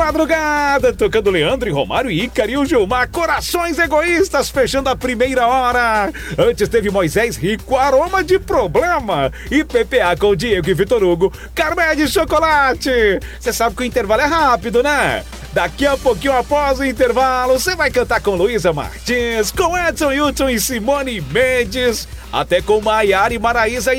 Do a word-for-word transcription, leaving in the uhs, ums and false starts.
madrugada, tocando Leandro e Romário e Ícaro e o Gilmar, Corações Egoístas, fechando a primeira hora. Antes teve Moisés Rico, Aroma de Problema, e P P A com Diego e Vitor Hugo, Carmé de Chocolate. Você sabe que o intervalo é rápido, né? Daqui a pouquinho, após o intervalo, você vai cantar com Luísa Martins, com Edson Hilton e Simone Mendes, até com Maiara e Maraísa e